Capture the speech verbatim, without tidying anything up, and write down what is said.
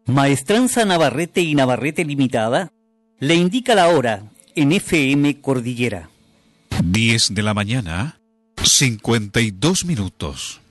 Maestranza Navarrete y Navarrete Limitada le indica la hora en F M Cordillera. diez de la mañana, cincuenta y dos minutos.